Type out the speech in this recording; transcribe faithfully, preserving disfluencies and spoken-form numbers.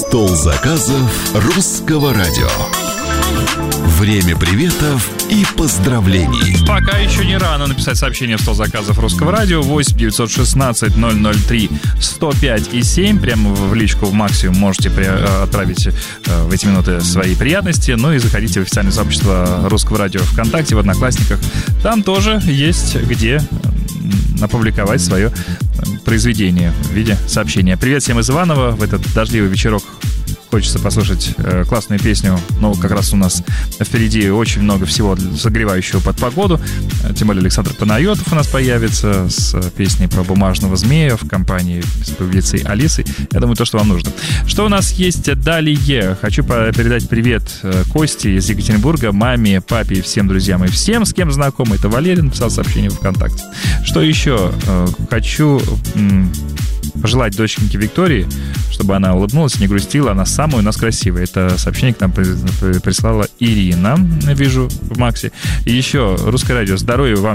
Стол заказов русского радио. Время приветов и поздравлений. Пока еще не рано написать сообщение в стол заказов русского радио. Восемь девятьсот шестнадцать ноль ноль три сто пять и семь. Прямо в личку в Максимум можете при, отправить в эти минуты свои приятности. Ну и заходите в официальное сообщество русского радио ВКонтакте, в Одноклассниках. Там тоже есть где опубликовать свое произведение в виде сообщения. Привет всем из Иваново. В этот дождливый вечерок хочется послушать э, классную песню. Ну, как раз у нас впереди очень много всего согревающего под погоду. Тем более Александр Панайотов у нас появится с песней про бумажного змея в компании с певицей Алисой. Я думаю, то, что вам нужно. Что у нас есть далее? Хочу передать привет Косте из Екатеринбурга, маме, папе и всем друзьям и всем, с кем знаком. Это Валерий написал сообщение в ВКонтакте. Что еще? Хочу пожелать доченьке Виктории, чтобы она улыбнулась, не грустила. Она самая у нас красивая. Это сообщение к нам прислала Ирина, вижу в Максе. И еще русское радио. Здоровья вам